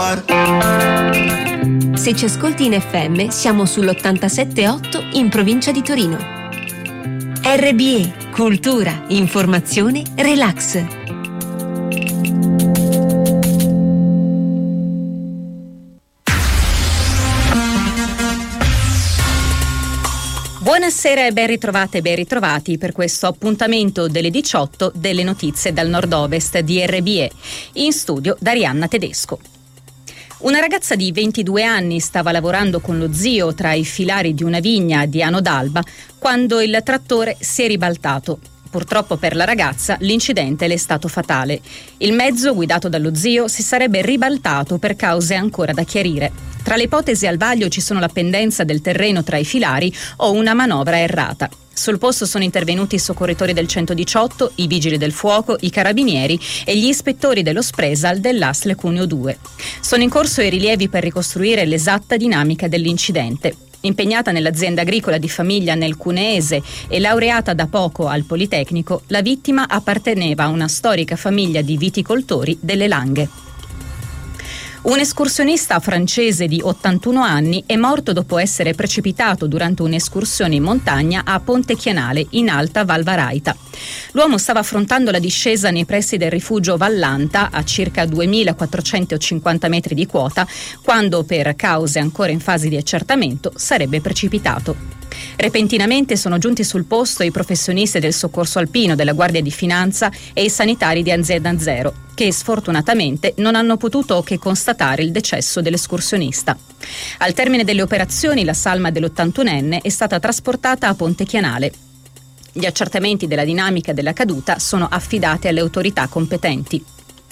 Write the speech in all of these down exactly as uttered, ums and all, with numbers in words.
Se ci ascolti in F M, siamo sull'ottantasette virgola otto in provincia di Torino. R B E, cultura, informazione, relax. Buonasera e ben ritrovate e ben ritrovati per questo appuntamento delle diciotto delle notizie dal nord-ovest di R B E. In studio Darianna Tedesco. Una ragazza di ventidue anni stava lavorando con lo zio tra i filari di una vigna di Ano d'Alba quando il trattore si è ribaltato. Purtroppo per la ragazza l'incidente le è stato fatale. Il mezzo guidato dallo zio si sarebbe ribaltato per cause ancora da chiarire. Tra le ipotesi al vaglio ci sono la pendenza del terreno tra i filari o una manovra errata. Sul posto sono intervenuti i soccorritori del centodiciotto, i vigili del fuoco, i carabinieri e gli ispettori dello Spresal dell'A S L Cuneo due. Sono in corso i rilievi per ricostruire l'esatta dinamica dell'incidente. Impegnata nell'azienda agricola di famiglia nel Cuneese e laureata da poco al Politecnico, la vittima apparteneva a una storica famiglia di viticoltori delle Langhe. Un escursionista francese di ottantuno anni è morto dopo essere precipitato durante un'escursione in montagna a Ponte Chianale, in Alta Val Varaita. L'uomo stava affrontando la discesa nei pressi del rifugio Vallanta, a circa duemilaquattrocentocinquanta metri di quota, quando, per cause ancora in fase di accertamento, sarebbe precipitato. Repentinamente sono giunti sul posto i professionisti del soccorso alpino, della Guardia di Finanza e i sanitari di Azienda Zero, che sfortunatamente non hanno potuto che constatare il decesso dell'escursionista. Al termine delle operazioni la salma dell'ottantunenne è stata trasportata a Ponte Chianale. Gli accertamenti della dinamica della caduta sono affidati alle autorità competenti.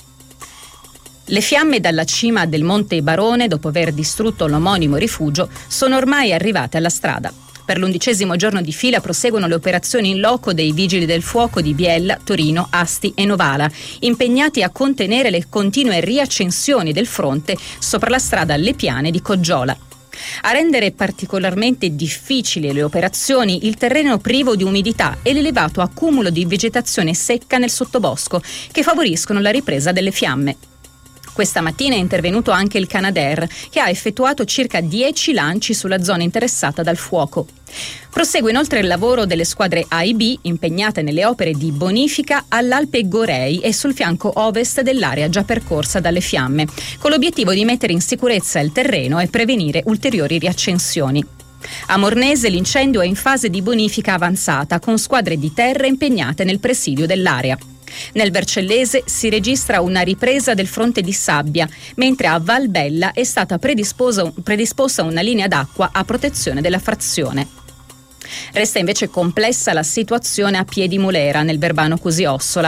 Le fiamme dalla cima del Monte Barone, dopo aver distrutto l'omonimo rifugio, sono ormai arrivate alla strada. Per l'undicesimo giorno di fila proseguono le operazioni in loco dei vigili del fuoco di Biella, Torino, Asti e Novara, impegnati a contenere le continue riaccensioni del fronte sopra la strada alle Piane di Coggiola. A rendere particolarmente difficili le operazioni il terreno privo di umidità e l'elevato accumulo di vegetazione secca nel sottobosco, che favoriscono la ripresa delle fiamme. Questa mattina è intervenuto anche il Canadair, che ha effettuato circa dieci lanci sulla zona interessata dal fuoco. Prosegue inoltre il lavoro delle squadre A e B impegnate nelle opere di bonifica all'Alpe Gorei e sul fianco ovest dell'area già percorsa dalle fiamme, con l'obiettivo di mettere in sicurezza il terreno e prevenire ulteriori riaccensioni. A Mornese l'incendio è in fase di bonifica avanzata, con squadre di terra impegnate nel presidio dell'area. Nel Vercellese si registra una ripresa del fronte di sabbia, mentre a Valbella è stata predisposa, predisposta una linea d'acqua a protezione della frazione. Resta invece complessa la situazione a Piedimulera, nel Verbano Cusiossola,